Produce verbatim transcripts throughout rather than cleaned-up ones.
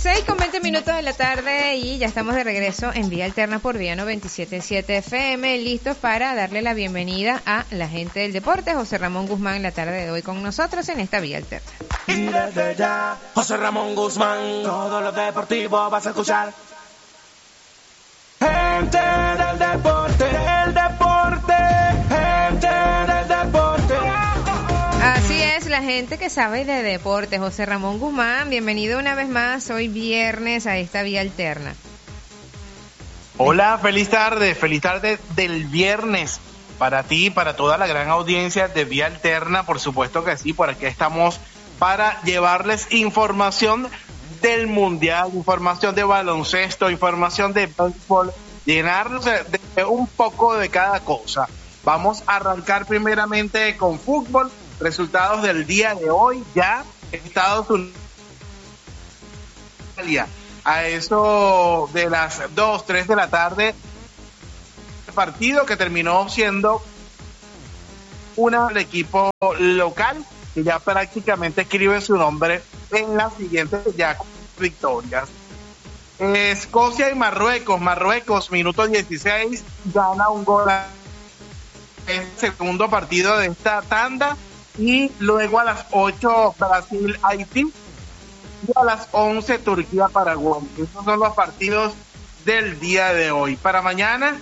seis con veinte minutos de la tarde y ya estamos de regreso en Vía Alterna por Vía noventa y siete punto siete F M, listos para darle la bienvenida a la gente del deporte. José Ramón Guzmán en la tarde de hoy con nosotros en esta Vía Alterna. Y desde ya, José Ramón Guzmán, todo lo deportivo vas a escuchar. Gente del deporte, del deporte, gente del deporte. Así es, la gente que sabe de deporte. José Ramón Guzmán, bienvenido una vez más hoy viernes a esta Vía Alterna. Hola, feliz tarde, feliz tarde del viernes para ti, para toda la gran audiencia de Vía Alterna, por supuesto que sí, por aquí estamos para llevarles información del Mundial, información de baloncesto, información de béisbol, llenarnos de, de un poco de cada cosa. Vamos a arrancar primeramente con fútbol, resultados del día de hoy, ya Estados Unidos, a eso de las dos, tres de la tarde, el partido que terminó siendo una del equipo local, que ya prácticamente escribe su nombre en las siguientes ya victorias. Escocia y Marruecos. Marruecos, minuto dieciséis, gana un gol en el segundo partido de esta tanda. Y luego a las ocho, Brasil-Haití. Y a las once, Turquía-Paraguay. Esos son los partidos del día de hoy. Para mañana,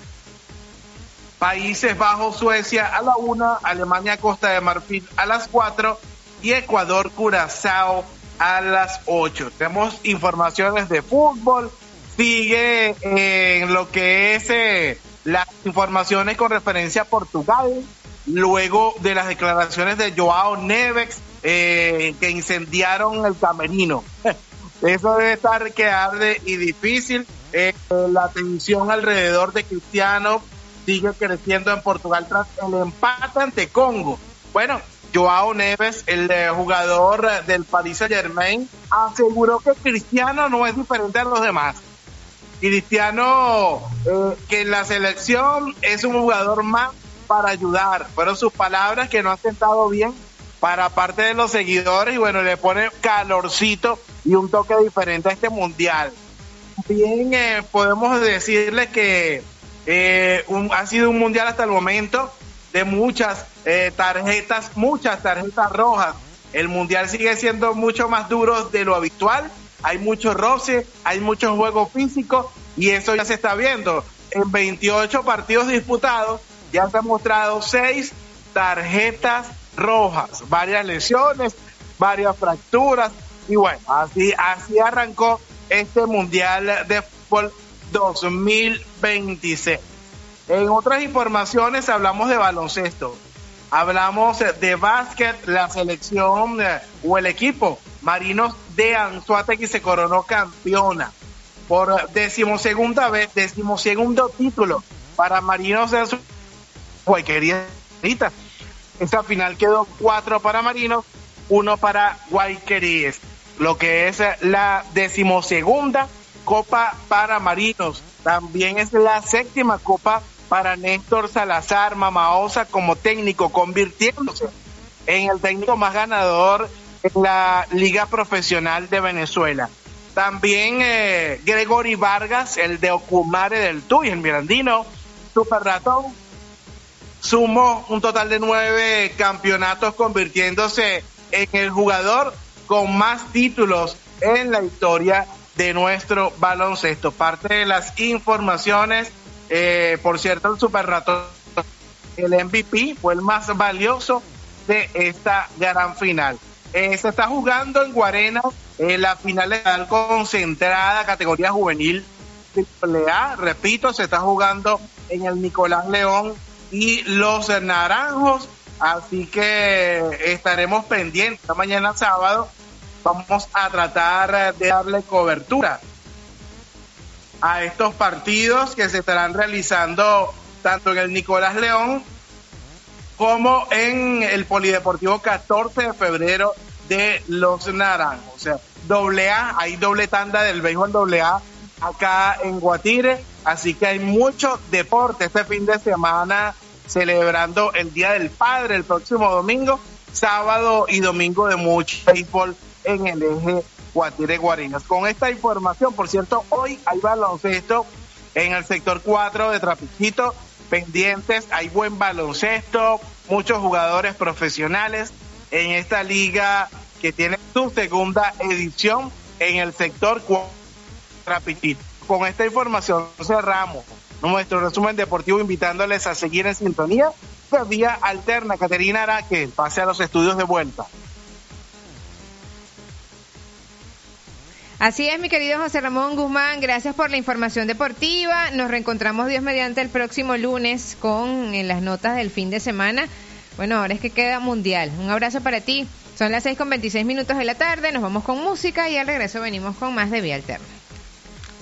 Países Bajos-Suecia a la una, Alemania-Costa de Marfil a las cuatro y Ecuador-Curazao a las ocho. Tenemos informaciones de fútbol, sigue en lo que es eh, las informaciones con referencia a Portugal, luego de las declaraciones de Joao Neves eh, que incendiaron el camerino. Eso debe estar que arde y difícil. Eh, la tensión alrededor de Cristiano sigue creciendo en Portugal tras el empate ante Congo. Bueno, Joao Neves, el eh, jugador eh, del Paris Saint-Germain, aseguró que Cristiano no es diferente a los demás. Cristiano, eh, que en la selección es un jugador más para ayudar. Fueron sus palabras que no han sentado bien para parte de los seguidores y bueno, le pone calorcito y un toque diferente a este mundial. Bien, eh, podemos decirle que eh, un, ha sido un mundial hasta el momento de muchas eh, tarjetas, muchas tarjetas rojas. El mundial sigue siendo mucho más duro de lo habitual. Hay mucho roce, hay mucho juego físico y eso ya se está viendo. En veintiocho partidos disputados ya se han mostrado seis tarjetas rojas, varias lesiones, varias fracturas y bueno, así, así arrancó este Mundial de Fútbol dos mil veintiséis. En otras informaciones hablamos de baloncesto, hablamos de básquet, la selección eh, o el equipo Marinos de Anzoátegui se coronó campeona por decimosegunda vez, decimosegundo título para Marinos de Anzoátegui. Esta final quedó cuatro para Marinos, uno para Guayqueríes, lo que es la decimosegunda Copa para Marinos. También es la séptima Copa para Néstor Salazar Mamaosa como técnico, convirtiéndose en el técnico más ganador en la Liga Profesional de Venezuela. También eh, Gregory Vargas, el de Ocumare del Tuy, el mirandino, Super Ratón, sumó un total de nueve campeonatos, convirtiéndose en el jugador con más títulos en la historia de nuestro baloncesto. Parte de las informaciones, eh, por cierto, el Super Ratón, el M V P, fue el más valioso de esta gran final. Eh, se está jugando en Guarenas eh, la final de la concentrada categoría juvenil triple A. Repito, se está jugando en el Nicolás León y los Naranjos, así que estaremos pendientes. Mañana sábado vamos a tratar de darle cobertura a estos partidos que se estarán realizando tanto en el Nicolás León como en el Polideportivo catorce de febrero de los Naranjos. O sea, doble A, hay doble tanda del béisbol doble A acá en Guatire, así que hay mucho deporte este fin de semana, celebrando el Día del Padre el próximo domingo, sábado y domingo de mucho béisbol en el eje Guatire-Guarinas. Con esta información, por cierto, hoy hay baloncesto en el sector cuatro de Trapichito, pendientes, hay buen baloncesto, muchos jugadores profesionales en esta liga que tiene su segunda edición en el sector cuatro de Trapichito. Con esta información cerramos nuestro resumen deportivo, invitándoles a seguir en sintonía de Vía Alterna. Caterina Araque, pase a los estudios de vuelta. Así es, mi querido José Ramón Guzmán, gracias por la información deportiva. Nos reencontramos Dios mediante el próximo lunes con en las notas del fin de semana. Bueno, ahora es que queda mundial. Un abrazo para ti. Son las seis con veintiséis minutos de la tarde, nos vamos con música y al regreso venimos con más de Vía Alterna.